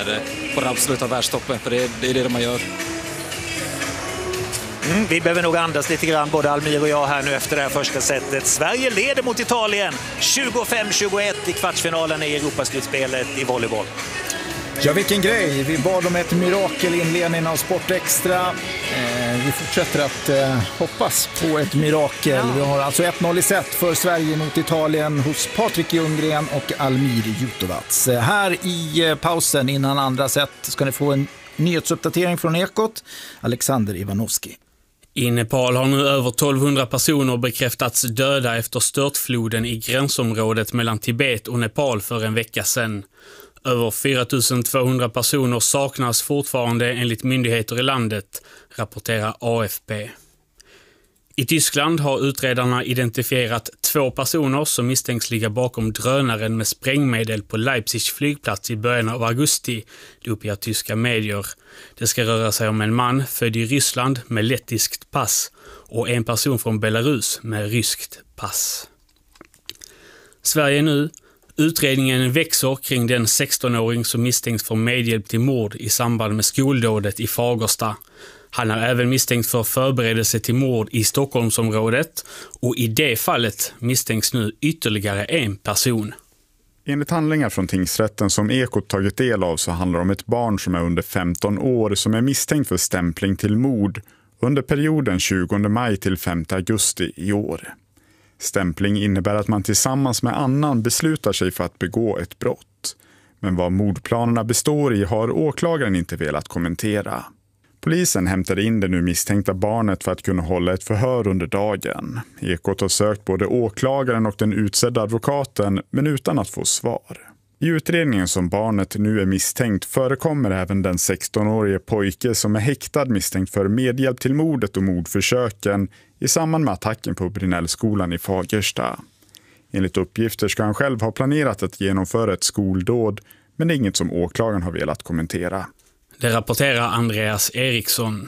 här på den absoluta världstoppen, för det är det man gör. Vi behöver nog andas lite grann, både Almir och jag här nu efter det här första setet. Sverige leder mot Italien 25-21 i kvartsfinalen i Europaslutspelet i volleyboll. Ja, vilken grej. Vi bad om ett mirakel i inledningen av Sport Extra. Vi fortsätter att hoppas på ett mirakel. Ja. Vi har alltså 1-0 i set för Sverige mot Italien hos Patrik Ljunggren och Almir Jutovac. Här i pausen innan andra set ska ni få en nyhetsuppdatering från Ekot. Alexander Ivanovski. I Nepal har nu över 1200 personer bekräftats döda efter störtfloden i gränsområdet mellan Tibet och Nepal för en vecka sedan. Över 4200 personer saknas fortfarande enligt myndigheter i landet, rapporterar AFP. I Tyskland har utredarna identifierat 2 personer som misstänks ligga bakom drönaren med sprängmedel på Leipzigs flygplats i början av augusti, det uppger tyska medier. Det ska röra sig om en man född i Ryssland med lettiskt pass och en person från Belarus med ryskt pass. Sverige nu. Utredningen växer kring den 16-åring som misstänks för medhjälp till mord i samband med skoldådet i Fagersta. Han är även misstänkt för förberedelse till mord i Stockholmsområdet och i det fallet misstänks nu ytterligare en person. Enligt handlingar från tingsrätten som Ekot tagit del av så handlar det om ett barn som är under 15 år som är misstänkt för stämpling till mord under perioden 20 maj till 5 augusti i år. Stämpling innebär att man tillsammans med annan beslutar sig för att begå ett brott. Men vad mordplanerna består i har åklagaren inte velat kommentera. Polisen hämtade in det nu misstänkta barnet för att kunna hålla ett förhör under dagen. Ekot har sökt både åklagaren och den utsedda advokaten men utan att få svar. I utredningen som barnet nu är misstänkt förekommer även den 16-årige pojke som är häktad misstänkt för medhjälp till mordet och mordförsöken i samband med attacken på Brinellskolan i Fagersta. Enligt uppgifter ska han själv ha planerat att genomföra ett skoldåd, men det är inget som åklagaren har velat kommentera. Det rapporterar Andreas Eriksson.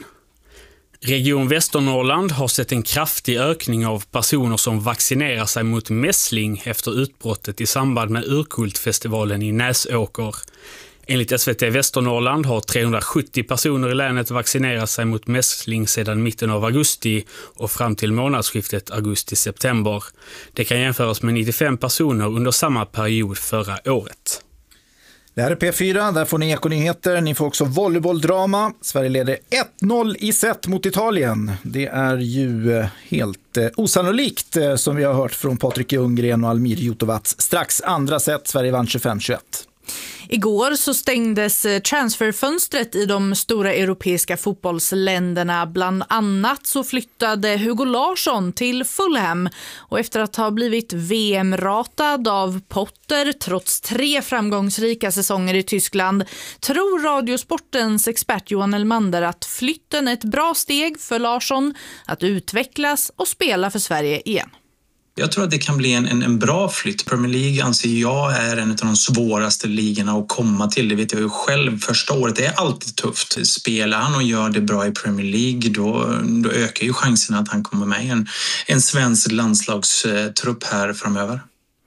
Region Västernorrland har sett en kraftig ökning av personer som vaccinerar sig mot mässling efter utbrottet i samband med Urkultfestivalen i Näsåker. Enligt SVT Västernorrland har 370 personer i länet vaccinerat sig mot mässling sedan mitten av augusti och fram till månadsskiftet augusti-september. Det kan jämföras med 95 personer under samma period förra året. Det här är P4, där får ni Ekonyheter. Ni får också volleybolldrama. Sverige leder 1-0 i set mot Italien. Det är ju helt osannolikt som vi har hört från Patrik Ljunggren och Almir Jutovac. Strax andra set, Sverige vann 25-21. Igår så stängdes transferfönstret i de stora europeiska fotbollsländerna. Bland annat så flyttade Hugo Larsson till Fulham. Och efter att ha blivit VM-ratad av Potter trots 3 framgångsrika säsonger i Tyskland tror Radiosportens expert Johan Elmander att flytten är ett bra steg för Larsson att utvecklas och spela för Sverige igen. Jag tror att det kan bli en bra flytt. Premier League anser jag är en av de svåraste ligorna att komma till. Det vet jag ju själv. Första året är alltid tufft. Spelar han och gör det bra i Premier League då ökar ju chansen att han kommer med i en svensk landslagstrupp här framöver.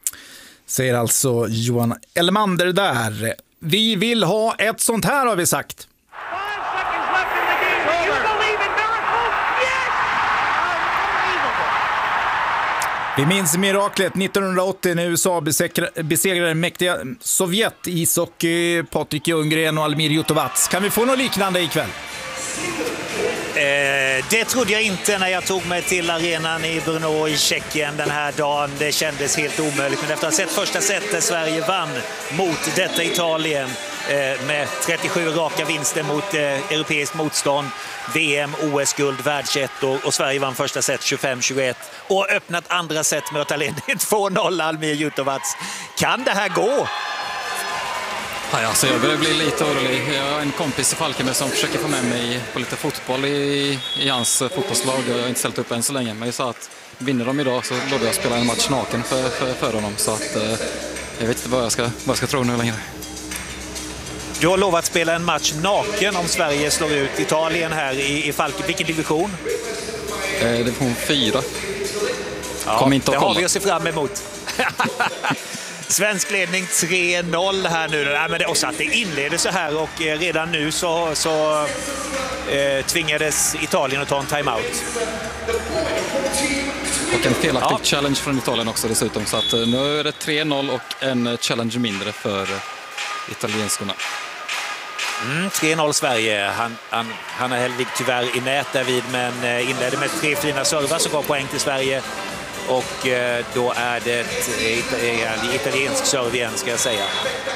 Säger alltså Johan Elmander där. Vi vill ha ett sånt här, har vi sagt. Vi minns miraklet 1980 när USA besegrade mäktiga Sovjet i ishockey. Patrik Ljunggren och Almir Jutovac. Kan vi få något liknande ikväll? Det trodde jag inte när jag tog mig till arenan i Brno i Tjeckien den här dagen. Det kändes helt omöjligt. Men efter att ha sett första setet Sverige vann mot detta Italien med 37 raka vinster mot europeiskt motstånd. VM, OS-guld, världsett och Sverige vann första set 25-21 och öppnat andra set med att ta ledning 2-0 Almir Jutovac. Kan det här gå? Ja, alltså jag börjar bli lite orolig. Jag har en kompis i Falkenberg som försöker få med mig på lite fotboll i hans fotbollslag. Jag har inte ställt upp än så länge, men jag sa att vinner de idag så lovar jag spela en match naken för honom. Så att jag vet inte vad jag ska tro nu längre. Du har lovat spela en match naken om Sverige slår ut Italien här i Falkenberg. Vilken division? Division 4. Ja, Kom inte att det kolla. har vi att se fram emot. Svensk ledning 3-0 här nu. Nej, men det, också att det inleder så här och redan nu så tvingades Italien att ta en timeout. Och en felaktig challenge från Italien också dessutom. Så att nu är det 3-0 och en challenge mindre för italienskorna. 3-0 Sverige. Hanna Hellvig tyvärr i nät därvid, men inledde med 3 fina servar som gav poäng till Sverige. Och då är det italiensk serve igen, ska jag säga.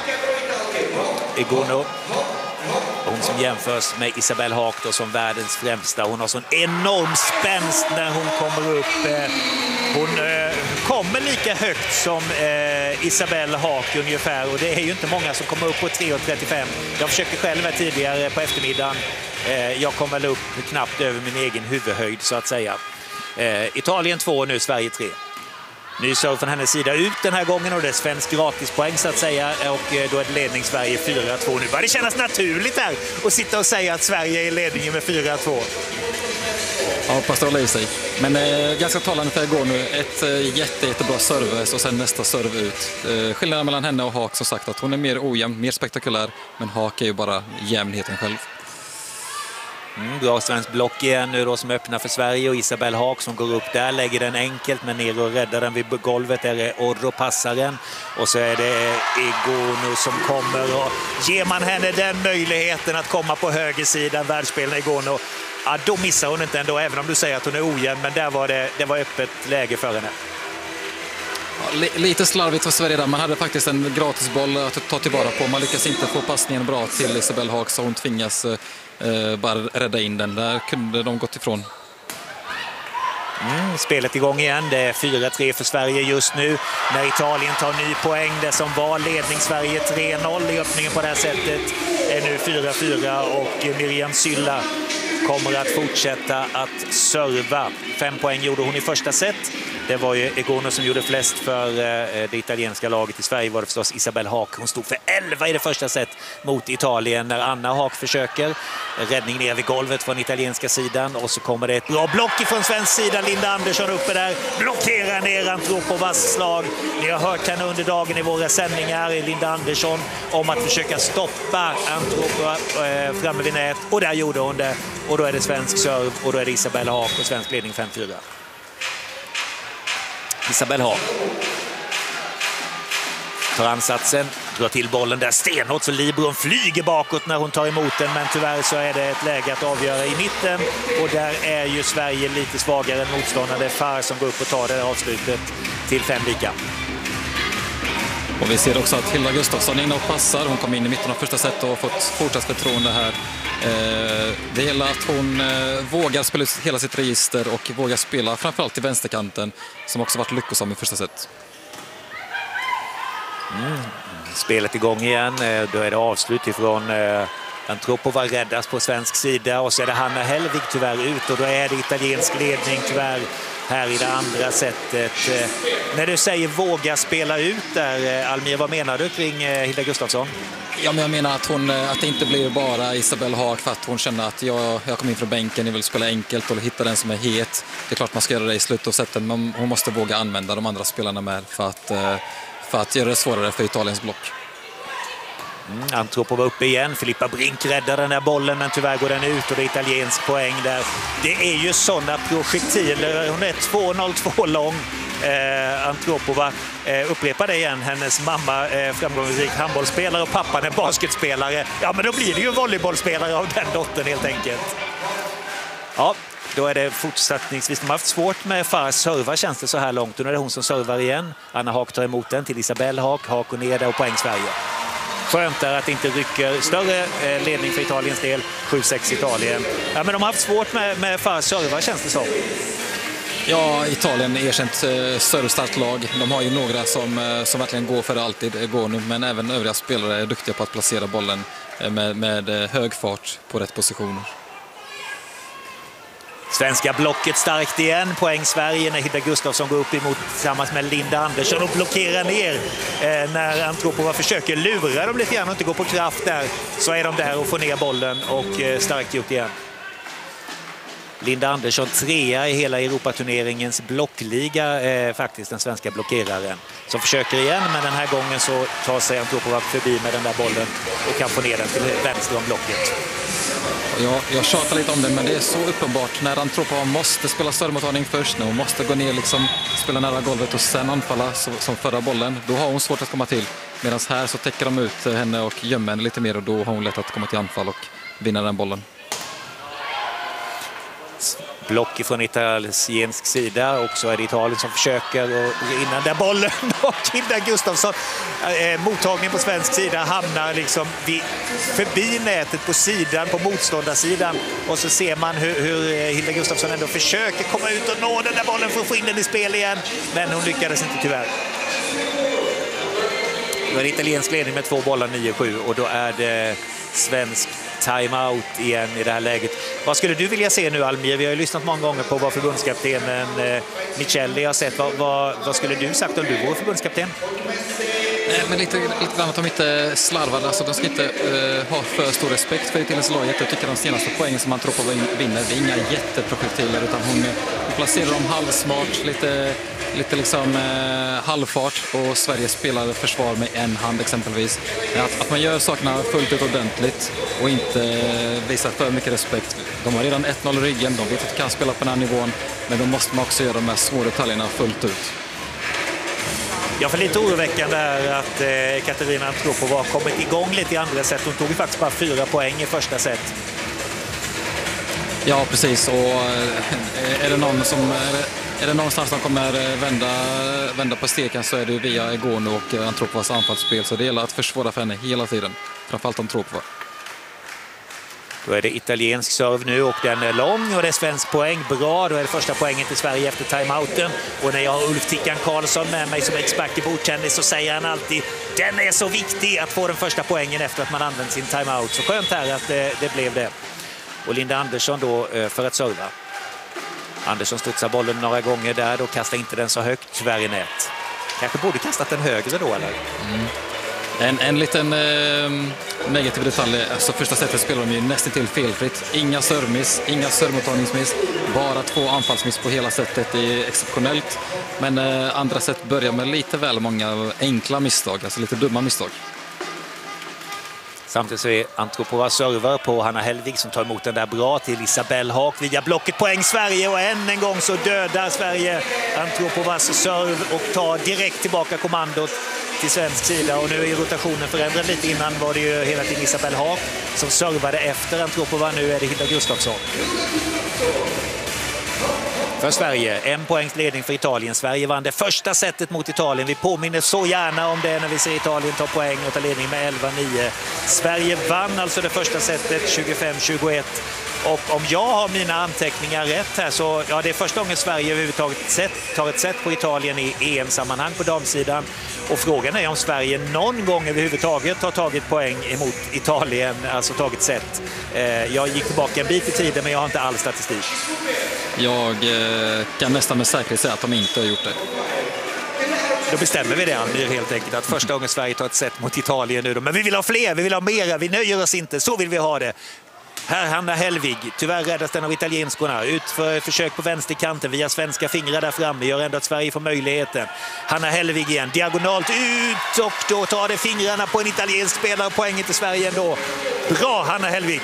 Egono, hon som jämförs med Isabelle Haak då som världens främsta. Hon har sån enorm spänst när hon kommer upp. Hon kommer lika högt som Isabelle Haak ungefär, och det är ju inte många som kommer upp på 3,35. Jag försökte själv här tidigare på eftermiddagen. Jag kom väl upp knappt över min egen huvudhöjd så att säga. Italien 2, nu Sverige 3. Ny serve från hennes sida ut den här gången och det är svensk gratispoäng så att säga, och då är det ledning Sverige 4-2. Nu börjar det kännas naturligt här att sitta och säga att Sverige är i ledningen med 4-2. Ja, hoppas det håller i sig. Men ganska talande för går nu. Ett jättebra serve och sen nästa serve ut. Skillnaden mellan henne och Haak som sagt att hon är mer ojämn, mer spektakulär, men Haak är ju bara jämnheten själv. Bra svensk block igen nu då som öppnar för Sverige, och Isabelle Haak som går upp där, lägger den enkelt men ner och räddar den vid golvet. Där är Orro passaren och så är det Egono som kommer, och ger man henne den möjligheten att komma på högersidan, världsspelaren Egono, ja, då missar hon inte ändå, även om du säger att hon är ojämn, men där var det var öppet läge för henne. Ja, lite slarvigt för Sverige där. Man hade faktiskt en gratisboll att ta tillvara på. Man lyckas inte få passningen bra till Isabelle Haak, så hon tvingas bara rädda in den. Där kunde de gått ifrån. Spelet igång igen. Det är 4-3 för Sverige just nu. När Italien tar ny poäng. Det som var ledning Sverige 3-0 i öppningen på det här sättet är nu 4-4, och Miriam Sylla kommer att fortsätta att serva. 5 poäng gjorde hon i första set. Det var ju Egono som gjorde flest för det italienska laget. I Sverige var det förstås Isabelle Haak. Hon stod för 11 i det första set mot Italien när Anna Haak försöker. Räddning ner vid golvet från italienska sidan. Och så kommer det ett bra block ifrån svensk sida. Linda Andersson uppe där. Blockerar ner Antropovas slag. Ni har hört henne under dagen i våra sändningar, Linda Andersson, om att försöka stoppa Antropova framme vid nät. Och där gjorde hon det. Och då är det svensk serve och då är det Isabelle Haak och svensk ledning 5-4. Isabelle Haak tar ansatsen, drar till bollen där stenhårt så Libron flyger bakåt när hon tar emot den, men tyvärr så är det ett läge att avgöra i mitten, och där är ju Sverige lite svagare än motståndare. Det är Far som går upp och tar det avslutet till 5 lika. Och vi ser också att Hilda Gustafsson är inne och passar. Hon kom in i mitten av första set och har fått fortsatt förtroende här. Det gäller att hon vågar spela ut hela sitt register och vågar spela framförallt till vänsterkanten, som också varit lyckosam i första set. Spelet igång igen. Då är det avslut ifrån Antropova räddas på svensk sida, och så är det Hanna Hellvig tyvärr ut, och då är det italiensk ledning tyvärr här i det andra sättet. När du säger våga spela ut där, Almir, vad menar du kring Hilda Gustafsson? Ja, men jag menar att det inte blir bara Isabelle Haak för att hon känner att jag kom in från bänken, jag vill spela enkelt och hitta den som är het. Det är klart man ska göra det i slutet av sätten, men hon måste våga använda de andra spelarna med för att göra det svårare för Italiens block. Antropova uppe igen. Filippa Brink räddar den här bollen, men tyvärr går den ut och det är italiensk poäng där. Det är ju sådana projektiler. Hon är 2,02 lång. Antropova, upprepar det igen, hennes mamma framgångsrik handbollsspelare och pappan är basketspelare. Ja, men då blir det ju volleybollspelare av den dottern helt enkelt. Ja, då är det fortsättningsvis. De har haft svårt med Fars serva, känns det så här långt. Och nu är det hon som servar igen. Anna Haak tar emot den till Isabelle Haak. Haak och ner där och poäng Sverige. Skönt är att det inte rycker större ledning för Italiens del. 7-6 Italien. Ja, men de har haft svårt med Fars serva, känns det så. Ja, Italien är erkänt större starkt lag. De har ju några som verkligen går för alltid, går nu, men även övriga spelare är duktiga på att placera bollen med hög fart på rätt positioner. Svenska blocket starkt igen. Poäng Sverige när Hilda Gustafsson går upp emot tillsammans med Linda Andersson och blockerar ner. När Antropova försöker lura dem lite grann och inte gå på kraft där, så är de där och får ner bollen, och starkt gjort igen. Linda Andersson 3 i hela Europaturneringens blockliga, faktiskt den svenska blockeraren. som försöker igen, men den här gången så tar sig Antropova förbi med den där bollen och kan få ner den till vänster om blocket. Jag tjatar lite om det, men det är så uppenbart när Antropova måste spela servemottagning först, när hon måste gå ner liksom, spela nära golvet och sen anfalla som förra bollen. Då har hon svårt att komma till. Medan här så täcker de ut henne och gömmer henne lite mer och då har hon lätt att komma till anfall och vinna den bollen. Block från italiensk sida, och så är det Italien som försöker, och innan där bollen och Hilda Gustafsson, mottagningen på svensk sida hamnar liksom förbi nätet på sidan, på motståndarsidan, och så ser man hur Hilda Gustafsson ändå försöker komma ut och nå den där bollen för att få in den i spel igen, men hon lyckades inte tyvärr. Då är det italiensk ledning med 2 bollar, 9-7, och då är det svensk timeout igen i det här läget. Vad skulle du vilja se nu, Almir? Vi har ju lyssnat många gånger på vad förbundskaptenen Michelli har sett. Vad skulle du sagt om du vore förbundskapten? Men lite grann att de inte slarvar. Alltså, de ska inte ha för stor respekt för italienslaget. Jag tycker de senaste poängen som Antropova vinner, det är inga jätteprojektiler, utan hon placerar dem halvsmart, lite liksom halvfart, och Sverige spelar försvar med en hand exempelvis. Att man gör sakerna fullt ut ordentligt och inte visar för mycket respekt. De har redan 1-0 i ryggen, de vet att de kan spela på den här nivån, men då måste man också göra de här små detaljerna fullt ut. Ja, för lite oroväckande är att Katarina Antropova har kommit igång lite i andra set. Hon tog ju faktiskt bara 4 poäng i första set. Ja, precis. Och är det någonstans som kommer vända på steken, så är det via Egonu och Antropovas anfallsspel. Så det gäller att försvåra för henne hela tiden. Framförallt Antropova. Då är det italiensk serve nu, och den är lång och det är svensk poäng. Bra, då är det första poängen till Sverige efter timeouten. Och när jag har Ulf Tickan Karlsson med mig som expert i bordtennis så säger han alltid den är så viktig att få den första poängen efter att man använt sin timeout. Så skönt här att det blev det. Och Linda Andersson då för att serva. Andersson studsar bollen några gånger där, då kastar inte den så högt, tyvärr i nät. Kanske borde kastat den högre då, eller? En liten negativ detalj. Alltså, första sättet spelar de ju nästan till felfritt. Inga servmiss, inga servmottagningsmiss. Bara 2 anfallsmiss på hela sättet. Det är exceptionellt. Men andra sätt börjar med lite väl många enkla misstag. Alltså lite dumma misstag. Samtidigt så är Antropova server på Hanna Hellvig som tar emot den där bra till Isabelle Haak via blocket. Poäng Sverige, och än en gång så dödar Sverige Antropovas serve och tar direkt tillbaka kommandot till svensk sida. Och nu är rotationen förändrad lite. Innan var det ju hela tiden Isabelle Haak som servade efter Antropova. Nu är det Hilda Gustafsson. För Sverige, 1 poängs ledning för Italien. Sverige vann det första setet mot Italien. Vi påminner så gärna om det när vi ser Italien ta poäng och ta ledning med 11-9. Sverige vann alltså det första setet 25-21. Och om jag har mina anteckningar rätt här så ja, det är första gången Sverige överhuvudtaget tar ett set på Italien i EM-sammanhang på damsidan. Och frågan är om Sverige någon gång överhuvudtaget har tagit poäng emot Italien, alltså tagit set. Jag gick tillbaka en bit i tiden, men jag har inte all statistik. Jag kan nästan med säkerhet säga att de inte har gjort det. Då bestämmer vi det, Almir, helt enkelt. Att första gången Sverige tar ett set mot Italien nu. Men vi vill ha fler, vi vill ha mera, vi nöjer oss inte. Så vill vi ha det. Här Hanna Hellvig, tyvärr räddas den av italienskorna. Ut för försök på vänsterkanten via svenska fingrar där framme. Gör ändå att Sverige får möjligheten. Hanna Hellvig igen, diagonalt ut, och då tar det fingrarna på en italiensk spelare. Poängen till Sverige ändå. Bra Hanna Hellvig!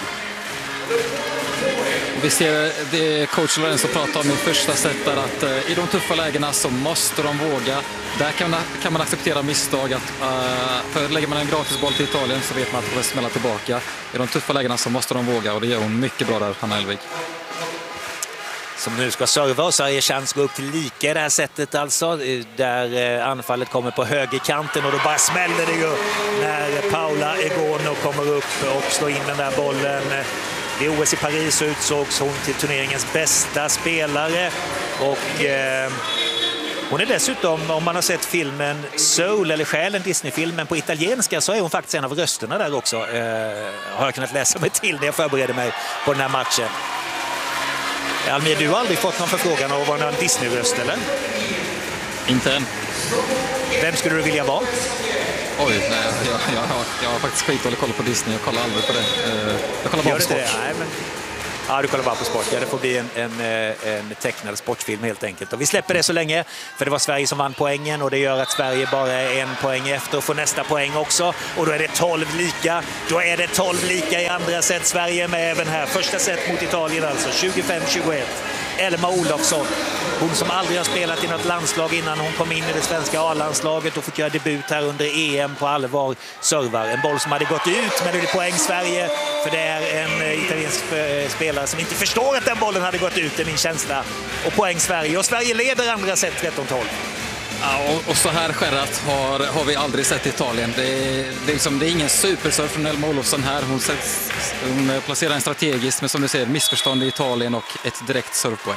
Vi ser det coach Lorenzo pratar om i första set där, att i de tuffa lägena så måste de våga. Där kan man acceptera misstag. För lägger man en gratisboll till Italien så vet man att det kommer smälla tillbaka. I de tuffa lägena så måste de våga, och det gör hon mycket bra där, Hanna Hellvig. Som nu ska serva, och Sverige chans gå upp till lika i det här sättet alltså. Där anfallet kommer på högerkanten, och då bara smäller det ju när Paula Egonu kommer upp och slår in den där bollen. I OS i Paris så utsågs hon till turneringens bästa spelare, och hon är dessutom, om man har sett filmen Soul eller Själen, Disney-filmen på italienska, så är hon faktiskt en av rösterna där också. Har jag kunnat läsa mig till när jag förberedde mig på den här matchen. Almir, du har aldrig fått någon förfrågan av att vara en Disney-röst, eller? Inte än. Vem skulle du vilja vara? Oj, nej, jag har faktiskt skitdålig koll på Disney. Jag kollar aldrig på det. Jag kollar bara på sport. Ja, du kollar bara på sport. Ja, det får bli en tecknad sportfilm helt enkelt. Och vi släpper det så länge, för det var Sverige som vann poängen och det gör att Sverige bara är 1 poäng efter och får nästa poäng också. Och då är det 12 lika. Då är det 12 lika i andra set. Sverige med även här. Första set mot Italien alltså, 25-21. Elma Olofsson, hon som aldrig har spelat i något landslag innan hon kom in i det svenska A-landslaget och fick göra debut här under EM på allvar, servar. En boll som hade gått ut, men det är poäng Sverige, för det är en italiensk spelare som inte förstår att den bollen hade gått ut, är min känsla. Och poäng Sverige, och Sverige leder andra set 13-12. Ja, och så här skärrat har vi aldrig sett i Italien. Det är ingen superserv från Elma Olofsson här. Hon placerar en strategiskt, men som du ser, missförstånd i Italien och ett direkt servpoäng.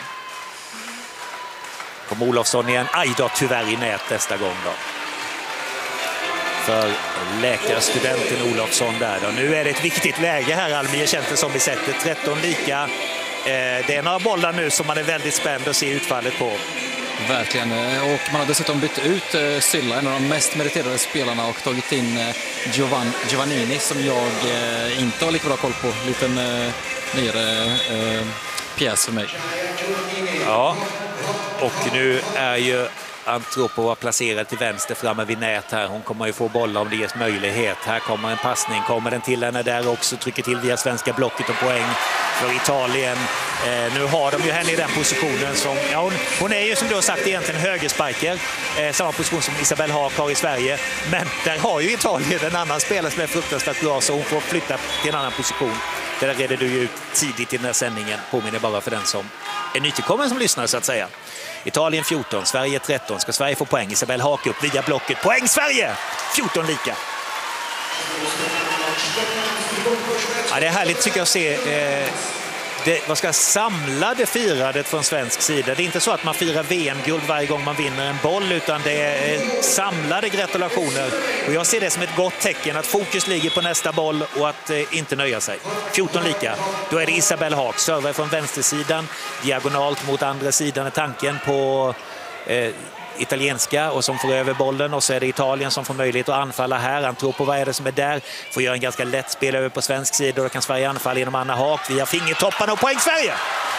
Kom Olofsson igen. Aj då, tyvärr i nät nästa gång då. För läkarstudenten Olofsson där då. Nu är det ett viktigt läge här, Almir, känns det som vi sätter 13 lika. Det är några bollar nu som man är väldigt spänd att se utfallet på. Verkligen, och man har dessutom bytt ut Sylla, en av de mest meriterade spelarna, och tagit in Giovannini som jag inte har lika bra koll på. Liten nyare pjäs för mig. Ja, och nu är ju Antropova placerad till vänster framme vid nät här. Hon kommer ju få bollar om det ges möjlighet. Här kommer en passning, kommer den till henne där också, trycker till via svenska blocket och poäng för Italien. Nu har de ju henne i den positionen som, ja, hon är ju som du har sagt egentligen högerspiker, samma position som Isabel Haak har i Sverige, men där har ju Italien en annan spelare som är fruktansvärt bra, så hon får flytta till en annan position. Det där redde du ju ut tidigt i den här sändningen, påminner bara för den som är nytillkommen som lyssnar så att säga. Italien 14, Sverige 13. Ska Sverige få poäng? Isabel Haak upp via blocket. Poäng Sverige! 14 lika. Ja, det är härligt tycker jag att se samlade firandet från svensk sida. Det är inte så att man firar VM-guld varje gång man vinner en boll, utan det är samlade gratulationer. Och jag ser det som ett gott tecken att fokus ligger på nästa boll och att inte nöja sig. 14 lika. Då är det Isabel Haak, servar från vänstersidan, diagonalt mot andra sidan är tanken på italienska, och som får över bollen, och så är det Italien som får möjlighet att anfalla här. Antropova är det som är där, får göra en ganska lätt spel över på svensk sida, och då kan Sverige anfalla genom Anna Haak via fingertopparna, och poäng Sverige!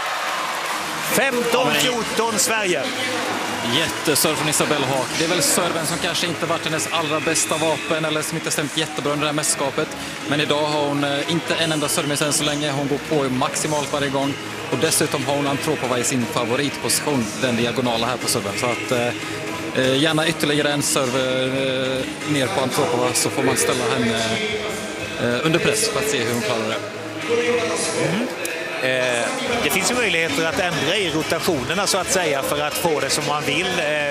15-14 Sverige. Jätteserv från Isabel Haak. Det är väl serven som kanske inte varit hennes allra bästa vapen, eller som inte stämt jättebra under det här mästerskapet. Men idag har hon inte en enda serv än så länge. Hon går på maximalt varje gång. Och dessutom har hon Antropova i sin favoritposition, den diagonala här på serven. Så att gärna ytterligare en serv ner på Antropova, så får man ställa henne under press för att se hur hon klarar det. Det finns ju möjligheter att ändra i rotationerna så att säga för att få det som man vill.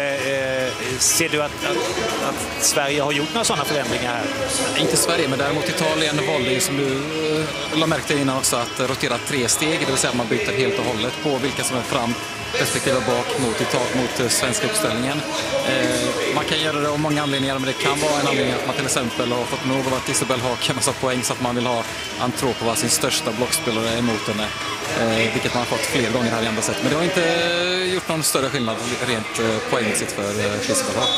Ser du att Sverige har gjort några sådana förändringar här? Inte Sverige, men däremot Italien valde, som du la märke till innan också, att rotera 3 steg. Det vill säga att man byter helt och hållet på vilka som är fram respektive bak mot svenska uppställningen. Man kan göra det av många anledningar, men det kan vara en anledning att man till exempel har fått nog av att Isabel Haak en massa poäng, så att man vill ha Antropova, sin största blockspelare, emot henne. Vilket man har fått fler gånger här i andra sätt. Men det har inte gjort någon större skillnad rent poängmässigt för Isabel Haak.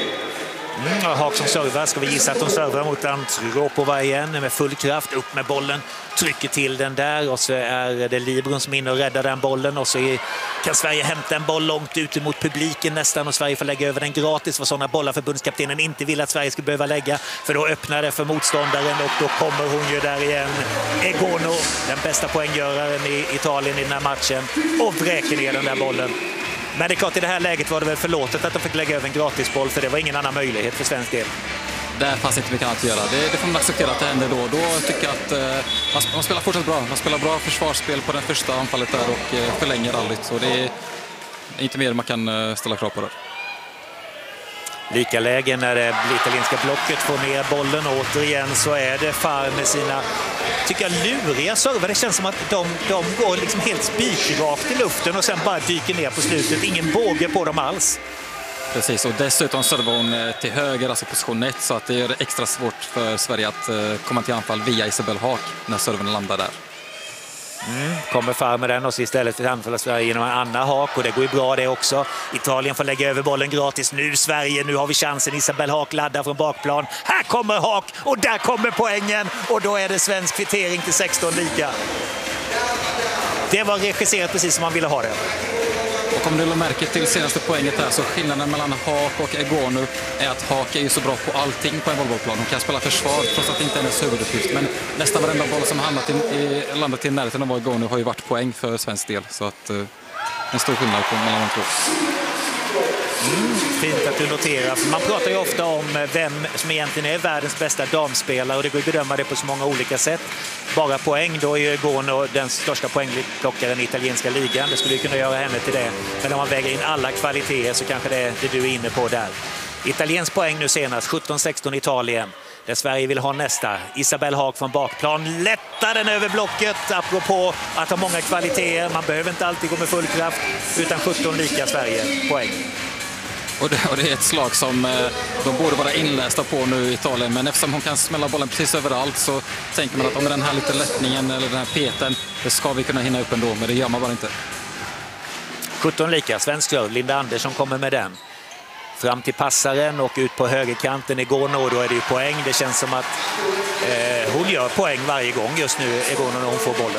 Haak som servar, ska vi gissa att de servar mot Antropova igen med full kraft, upp med bollen, trycker till den där, och så är det Libron som är inne och räddar den bollen, och så kan Sverige hämta en boll långt ut mot publiken nästan, och Sverige får lägga över den gratis, för sådana bollar förbundskaptenen inte vill att Sverige ska behöva lägga, för då öppnar det för motståndaren, och då kommer hon ju där igen, Egono, den bästa poänggöraren i Italien i den här matchen, och vräker ner den där bollen. Men det är klart, i det här läget var det väl förlåtet att de fick lägga över en gratisboll, för det var ingen annan möjlighet för svensk del. Där fanns inte mycket annat att göra. Det får man acceptera att det händer då. Då tycker jag att man spelar fortsatt bra. Man spelar bra försvarsspel på det första anfallet där och förlänger rallyt. Så det är inte mer man kan ställa krav på där. Lika läge när det italienska blocket får ner bollen, och återigen så är det Far med sina, tycker jag, luriga server. Det känns som att de går liksom helt spikrakt i luften och sen bara dyker ner på slutet. Ingen båge på dem alls. Precis, och dessutom servar hon till höger, alltså position 1, så att det är extra svårt för Sverige att komma till anfall via Isabel Haak när serven landar där. Kommer Far med den, och så istället för att anfalla Sverige genom Anna Haak, och det går ju bra det också. Italien får lägga över bollen gratis. Nu Sverige, nu har vi chansen. Isabel Haak laddar från bakplan. Här kommer Haak, och där kommer poängen, och då är det svensk kvittering till 16 lika. Det var regisserat precis som man ville ha det. Och om du lade märke till senaste poänget här, så skillnaden mellan Haak och Egonu är att Haak är ju så bra på allting på en volleybollplan. Hon kan spela försvar trots att det inte är hennes huvuduppgift. Men nästan varenda boll som landat i närheten av Egonu har ju varit poäng för svensk del. Så att en stor skillnad mellan de två. Fint att du noterar. Man pratar ju ofta om vem som egentligen är världens bästa damspelare och det går att bedöma det på så många olika sätt. Bara poäng, då är ju Egonu den största poängplockaren i italienska ligan. Det skulle ju kunna göra henne till det. Men om man väger in alla kvaliteter så kanske det är det du är inne på där. Italiens poäng nu senast, 17-16 Italien. Där Sverige vill ha nästa. Isabel Haak från bakplan lättar den över blocket, apropå att ha många kvaliteter. Man behöver inte alltid gå med full kraft, utan 17 lika Sverige. Poäng. Och det är ett slag som de borde vara inlästa på nu i Italien. Men eftersom hon kan smälla bollen precis överallt så tänker man att om den här lite lättningen eller den här peten, det ska vi kunna hinna upp ändå. Men det gör man bara inte. 17 lika, svensk serve. Linda Andersson kommer med den. Fram till passaren och ut på högerkanten Egonu, och då är det ju poäng. Det känns som att hon gör poäng varje gång just nu, Egonu, när hon får bollen.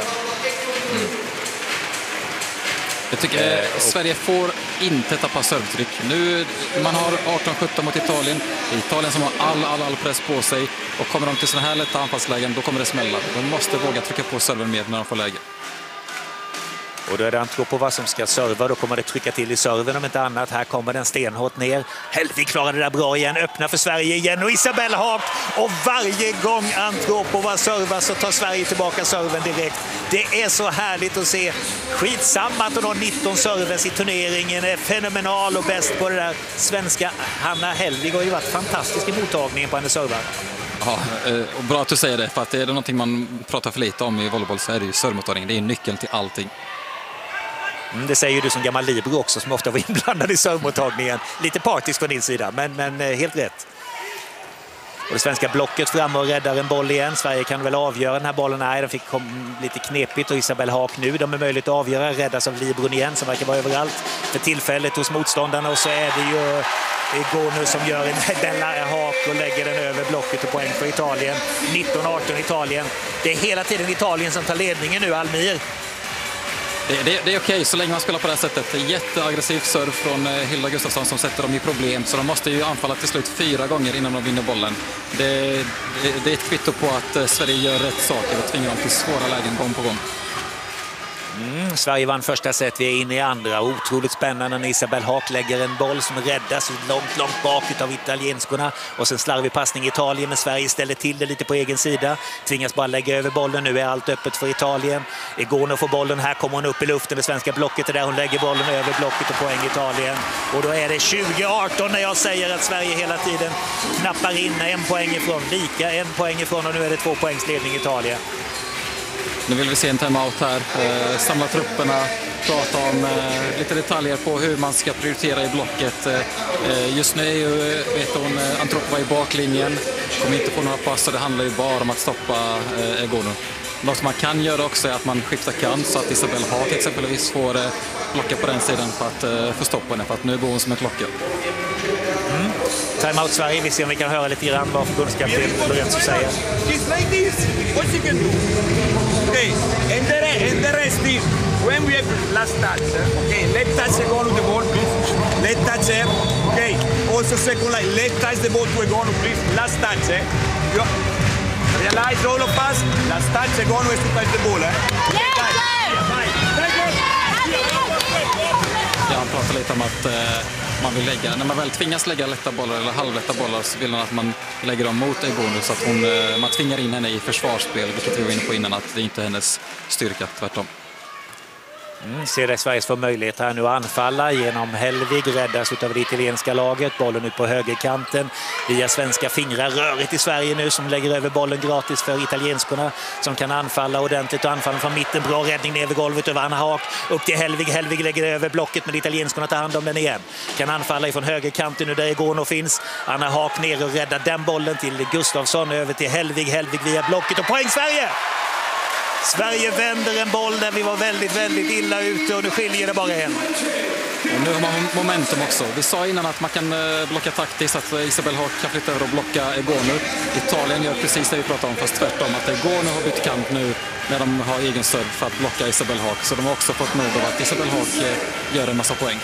Jag tycker Sverige får inte tappa servetryck. Nu, man har 18-17 mot Italien. Det är Italien som har all press på sig. Och kommer de till sådana här lätta anfallslägen, då kommer det smälla. De måste våga trycka på serven mer när de får läge. Och då är det Antropova som ska serva. Då kommer det trycka till i serven om inte annat. Här kommer den stenhårt ner. Helvig klarar det där bra igen. Öppnar för Sverige igen. Och Isabel Haak. Och varje gång Antropova servar så tar Sverige tillbaka serven direkt. Det är så härligt att se. Skitsamma att hon har 19 serves i turneringen. Är fenomenal och bäst på det där. Svenska Hanna Helvig har ju varit fantastisk i mottagningen på hennes servar. Ja, och bra att du säger det. För att är det någonting man pratar för lite om i volleyboll så är det ju servemottagning. Det är nyckeln till allting. Det säger ju du som gammal libero också, som ofta var inblandad i servemottagningen. Lite partisk från din sida, men helt rätt. Och det svenska blocket framme och räddar en boll igen. Sverige kan väl avgöra den här bollen. Nej, den fick lite knepigt, och Isabel Haak nu. De är möjligt att avgöra. Räddas av libron igen, som verkar vara överallt för tillfället hos motståndarna. Och så är det ju Egonu som gör den Haak och lägger den över blocket och poäng för Italien. 19-18 Italien. Det är hela tiden Italien som tar ledningen nu, Almir. Det är okej så länge man spelar på det här sättet. Det är jätteaggressiv serv från Hilda Gustafsson som sätter dem i problem. Så de måste ju anfalla till slut 4 gånger innan de vinner bollen. Det är ett kvitto på att Sverige gör rätt saker och tvingar dem till svåra lägen gång på gång. Sverige vann första set, vi är inne i andra. Otroligt spännande när Isabel Haak lägger en boll som räddas långt bak av italienskorna. Och sen slarvig passning i Italien, men Sverige ställer till det lite på egen sida. Tvingas bara lägga över bollen, nu är allt öppet för Italien. Egonu får bollen, här kommer hon upp i luften. Det svenska blocket är där, hon lägger bollen över blocket och poäng Italien. Och då är det 20-18 när jag säger att Sverige hela tiden knappar in 1 poäng ifrån. Lika 1 poäng ifrån, och nu är det 2 poängs ledning Italien. Nu vill vi se en timeout här, samla trupperna, prata om lite detaljer på hur man ska prioritera i blocket. Just nu är ju, vet hon, Antropova i baklinjen, kommer inte få några pass, och det handlar ju bara om att stoppa Egonu. Något man kan göra också är att man skiftar kant så att Isabel Haak exempelvis får blocka på den sidan för att få stoppa henne, för att nu går hon som en klocka. Timeout Sverige, vi ser om vi kan höra lite grann vad förbundskapten Lorenzo säger. It's like this. What you can do? Okay, and the rest is when we have last touch. Okay, let touch Egonu the ball, please. Let touch her. Okay, also second line. Let touch the ball to Egonu, please. Last touch. You realize all of us. Last touch Egonu has to touch the ball. Han pratar lite om att man vill lägga, när man väl tvingas lägga lätta bollar eller halvlätta bollar, så vill han att man lägger dem mot Egonu så att man tvingar in henne i försvarsspel, vilket vi var inne på innan, att det inte är hennes styrka, tvärtom. Ser det Sveriges för möjlighet här nu att anfalla genom Helvig, räddas utav det italienska laget. Bollen ut på högerkanten via svenska fingrar. Rörigt i Sverige nu som lägger över bollen gratis för italienskorna som kan anfalla ordentligt, och anfallen från mitten. Bra räddning ner över golvet över Anna Haak. Upp till Helvig. Helvig lägger över blocket, men italienskorna tar hand om den igen. Kan anfalla ifrån högerkanten nu där Egonu finns. Anna Haak ner och räddar den bollen till Gustafsson, över till Helvig. Helvig via blocket och poäng Sverige! Sverige vänder en boll där vi var väldigt, väldigt illa ute och nu skiljer det bara en. Och nu har man momentum också. Vi sa innan att man kan blocka taktiskt, att Isabel Haak kan flytta över och blocka Egonu. Italien gör precis det vi pratade om, fast tvärtom. Att Egonu har bytt kant nu när de har egen serv för att blocka Isabel Haak. Så de har också fått nog av att Isabel Haak gör en massa poäng.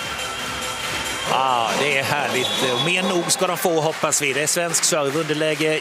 Ja, det är härligt. Mer nog ska de få, hoppas vi. Det är svensk serv, underläge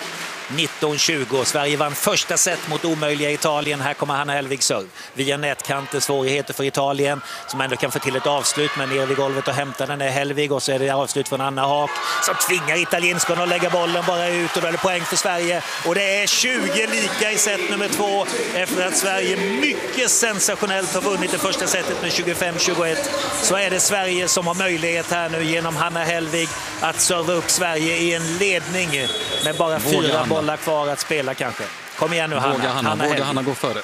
19-20. Sverige vann första set mot omöjliga Italien. Här kommer Hanna Hellvig serv. Via nätkanten, svårigheter för Italien som ändå kan få till ett avslut, men ner vid golvet och hämta den är Hellvig och så är det avslut från Anna Haak som tvingar italienskorna att lägga bollen bara ut och då är det poäng för Sverige. Och det är 20 lika i set nummer 2 efter att Sverige mycket sensationellt har vunnit det första setet med 25-21. Så är det Sverige som har möjlighet här nu genom Hanna Hellvig att serva upp Sverige i en ledning med bara 4 bollar kvar att spela kanske. Kom igen nu Hanna. Våga Hanna gå före.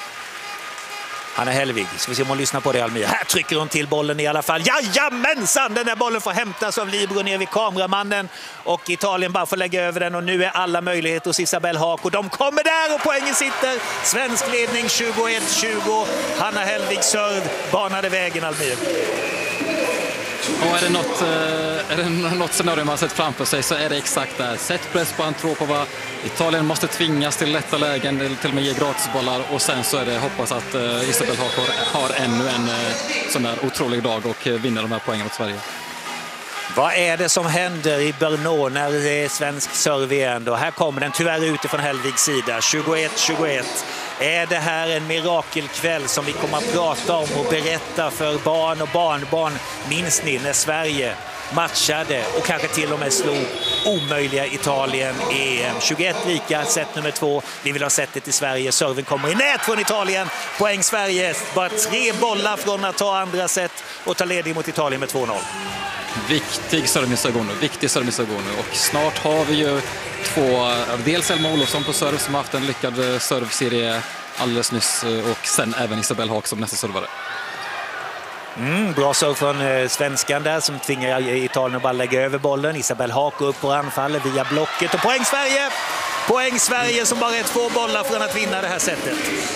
Hanna Hellvig, ska vi se om hon lyssnar på det, Almir. Här trycker hon till bollen i alla fall. Jajamensan! Den där bollen får hämtas av Libro ner vid kameramannen. Och Italien bara får lägga över den och nu är alla möjligheter hos Isabel Haak. Och de kommer där och poängen sitter. Svensk ledning 21-20. Hanna Hellvig serv banade vägen, Almir. Och är det något scenario man har sett framför sig så är det exakt där. Sätt press på Antropova. Italien måste tvingas till lätta lägen, eller till och med ge gratisbollar. Och sen så är det hoppas att Isabel Haak har ännu en sån där otrolig dag och vinner de här poängen mot Sverige. Vad är det som händer i Brno när det är svensk serv igen då? Här kommer den tyvärr utifrån Hellvigs sida. 21-21. Är det här en mirakelkväll som vi kommer att prata om och berätta för barn och barnbarn, minns ni, när Sverige matchade och kanske till och med slog omöjliga Italien i EM. 21 lika, set nummer 2. Vi vill ha setet i Sverige. Serven kommer i nät från Italien. Poäng Sverige. Bara 3 bollar från att ta andra set och ta ledning mot Italien med 2-0. Viktig service och snart har vi ju dels Elma Olofsson på serv som har haft en lyckad servserie alldeles nyss och sen även Isabel Haak som nästa servare. Bra serv från svenskan där som tvingar Italien att bara lägga över bollen. Isabel Haak upp på anfallet via blocket och poäng Sverige! Poäng Sverige som bara är 2 bollar från att vinna det här sättet.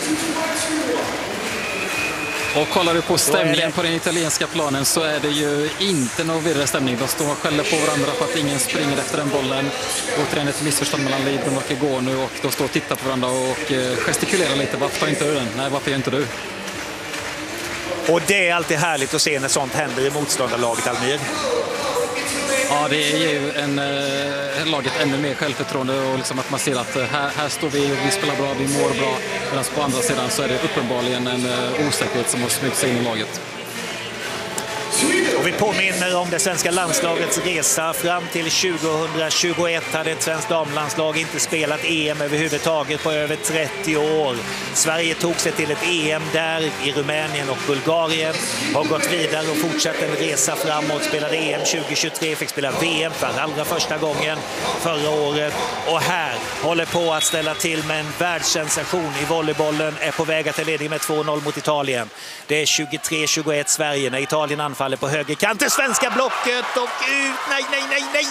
Och kollar du på stämningen på den italienska planen så är det ju inte någon virre stämning. De står och skäller på varandra för att ingen springer efter den bollen. Återigen ett missförstånd mellan Libro och Egonu och de står och tittar på varandra och gestikulerar lite. Varför tar inte du den? Nej, varför gör inte du? Och det är alltid härligt att se när sånt händer i motståndarlaget, Almir. Ja, det är ju laget ännu mer självförtroende och liksom att man ser att här står vi spelar bra, vi mår bra. Medan på andra sidan så är det uppenbarligen en osäkerhet som har smygt sig in i laget. Och vi påminner om det svenska landslagets resa fram till 2021 hade ett svenskt damlandslag inte spelat EM överhuvudtaget på över 30 år. Sverige tog sig till ett EM där i Rumänien och Bulgarien, har gått vidare och fortsatt en resa framåt, spelade EM 2023, fick spela VM för allra första gången förra året och här håller på att ställa till med en världssensation i volleybollen, är på väg att ta ledning med 2-0 mot Italien. Det är 23-21 Sverige när Italien anfaller på högerkanten, svenska blocket och ut, nej.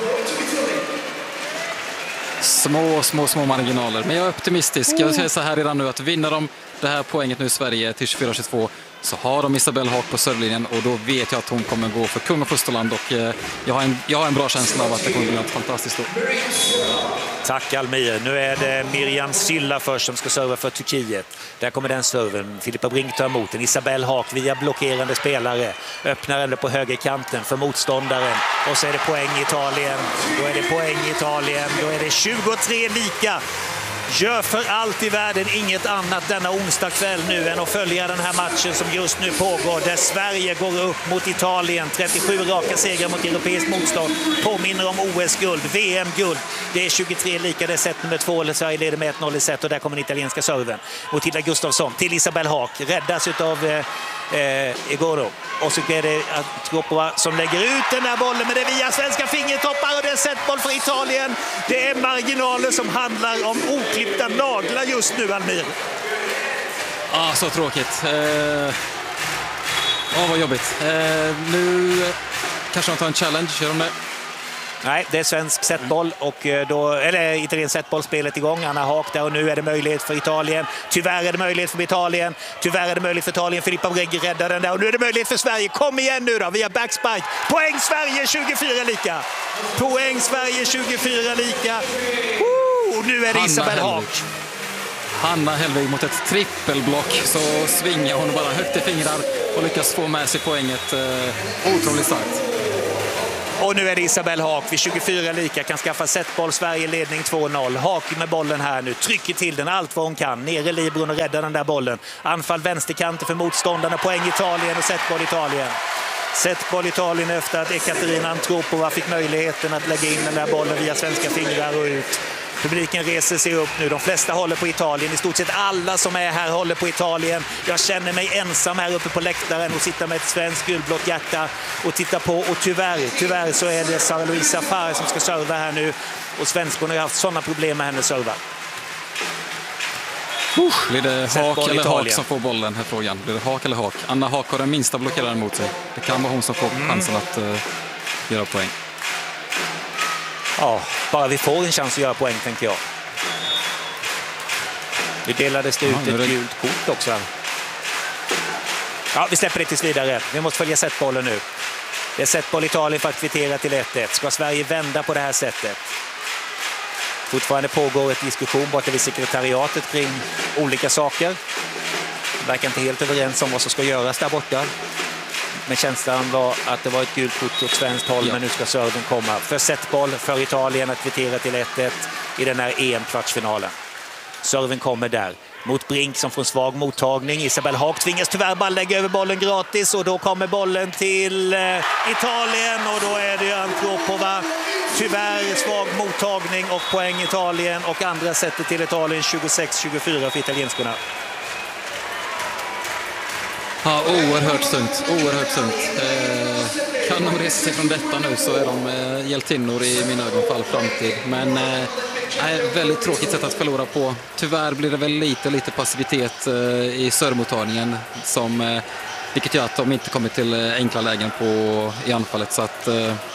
Små marginaler, men jag är optimistisk. Jag säger så här redan nu att vinner de det här poänget nu i Sverige till 24-22 så har de Isabel Haak på servlinjen och då vet jag att hon kommer gå för kung och fosterland och jag har en bra känsla av att det kommer bli något fantastiskt då. Tack Almir. Nu är det Miriam Sylla först som ska serva för Turkiet. Där kommer den serven. Filippa Brink tar emot den. Isabel Haak via blockerande spelare. Öppnar ändå på högerkanten för motståndaren. Och så är det poäng i Italien. Då är det 23 lika. Gör för allt i världen inget annat denna onsdag kväll nu än att följa den här matchen som just nu pågår där Sverige går upp mot Italien. 37 raka segrar mot europeiskt motstånd. Påminner om OS-guld, VM-guld. Det är 23 lika, det är set nummer 2. Sverige leder med 1-0 i set och där kommer den italienska serven. Mot Hilda Gustafsson till Isabel Haak. Räddas utav Egoro. Och så är det Antropova som lägger ut den där bollen, men det är via svenska fingertoppar och det är setboll för Italien. Det är marginaler som handlar om oklippta naglar just nu, Almir. Så tråkigt. Vad jobbigt. Nu kanske de tar en challenge, gör de det? Nej, det är svensk setboll och eller italiensk setbollspelet igång. Anna Haak där och nu är det möjlighet för Italien. Tyvärr är det möjlighet för Italien. Filippa Bregg räddar den där och nu är det möjlighet för Sverige. Kom igen nu då, via backspike. Poäng Sverige 24 lika. Och nu är det Isabel Haak. Hanna Hellvig mot ett trippelblock, så svingar hon bara högt i fingrar och lyckas få med sig poänget. Otroligt starkt. Och nu är det Isabel Haak vid 24 lika, kan skaffa setboll. Sverige ledning 2-0. Haak med bollen här nu, trycker till den allt vad hon kan. Ner i libron och räddar den där bollen. Anfall vänsterkanten för motståndarna. Poäng Italien och setboll Italien. Setboll Italien efter att Ekaterina Antropova fick möjligheten att lägga in den där bollen via svenska fingrar och ut. Publiken reser sig upp nu. De flesta håller på Italien. I stort sett alla som är här håller på Italien. Jag känner mig ensam här uppe på läktaren och sitter med ett svenskt gulblått hjärta och tittar på. Och tyvärr så är det Sara Louisa Farr som ska serva här nu. Och svenskorna har haft sådana problem med hennes serva. Blir det Haak eller Haak som får bollen här frågan? Blir det Haak eller Haak? Anna Haak har den minsta blockeraren mot sig. Det kan vara hon som får chansen att göra poäng. Ja, bara vi får en chans att göra poäng, tänker jag. Det delades det ut ett gult kort också. Ja, vi släpper det tills vidare. Vi måste följa setbollen nu. Det är setboll Italien för att kvittera till 1-1. Ska Sverige vända på det här sättet? Fortfarande pågår ett diskussion borta vid sekretariatet kring olika saker. Verkar inte helt överens om vad som ska göras där borta. Men känslan var att det var ett gult kort åt svenskt håll, men nu ska serven komma. För setboll för Italien att kvittera till 1-1 i den här EM-kvartsfinalen. Serven kommer där mot Brink som får en svag mottagning. Isabel Haak tvingas tyvärr bara lägga över bollen gratis och då kommer bollen till Italien och då är det Antropova. Tyvärr svag mottagning och poäng Italien och andra sättet till Italien 26-24 för italienskorna. Ja, oerhört sunt. Kan de resa sig från detta nu så är de hjältinnor i mina ögon för all framtid. Men väldigt tråkigt sätt att förlora på. Tyvärr blir det väl lite passivitet i servmottagningen som vilket gör att de inte kommer till enkla lägen i anfallet. Så att,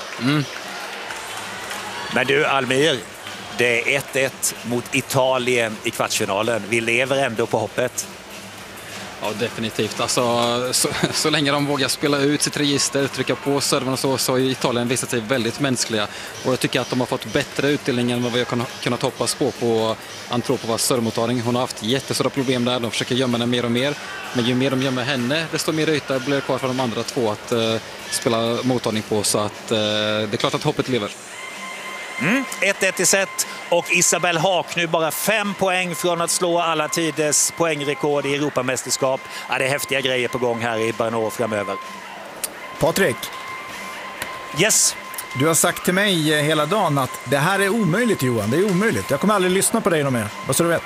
Men du Almir, det är 1-1 mot Italien i kvartsfinalen. Vi lever ändå på hoppet. Ja, definitivt. Alltså, så länge de vågar spela ut sitt register, trycka på servern och så har Italien visat sig väldigt mänskliga. Och jag tycker att de har fått bättre utdelning än vad vi har kunnat hoppas på Antropovas servmottagning. Hon har haft jättestora problem där. De försöker gömma henne mer och mer. Men ju mer de gömmer henne, desto mer yta blir det kvar för de andra två att spela mottagning på. Så att det är klart att hoppet lever. 1-1 i set och Isabel Haak nu bara 5 poäng från att slå alla tiders poängrekord i Europamästerskap. Ja, det är häftiga grejer på gång här i Brno framöver. Patrik. Yes. Du har sagt till mig hela dagen att det här är omöjligt, Johan. Det är omöjligt. Jag kommer aldrig lyssna på dig någon mer. Vad så du vet?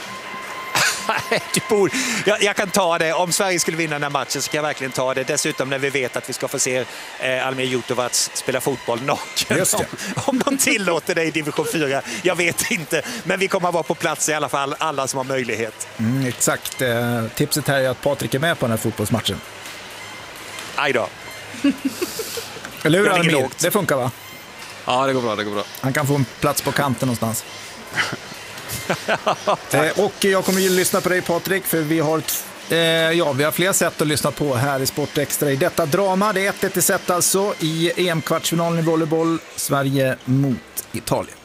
Jag kan ta det. Om Sverige skulle vinna den här matchen så kan jag verkligen ta det. Dessutom när vi vet att vi ska få se Almir Jutovac spela fotboll naken. Om de tillåter det i division 4. Jag vet inte. Men vi kommer att vara på plats i alla fall. Alla som har möjlighet. Exakt. Tipset här är att Patrik är med på den här fotbollsmatchen. Aj då. Eller hur, Almir? Det funkar, va? Ja, det går bra. Han kan få en plats på kanten någonstans. Och jag kommer att lyssna på dig, Patrik, för vi har flera sätt att lyssna på här i Sport Extra i detta drama. Det är 1-1 i set alltså i EM-kvartsfinalen i volleyboll, Sverige mot Italien.